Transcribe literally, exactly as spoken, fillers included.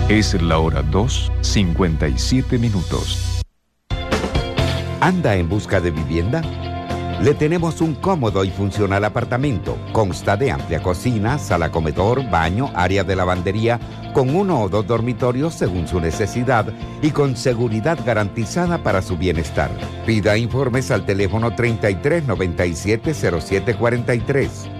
Es la hora dos, cincuenta y siete minutos. ¿Anda en busca de vivienda? Le tenemos un cómodo y funcional apartamento. Consta de amplia cocina, sala comedor, baño, área de lavandería, con uno o dos dormitorios según su necesidad y con seguridad garantizada para su bienestar. Pida informes al teléfono treinta y tres noventa y siete cero siete cuarenta y tres.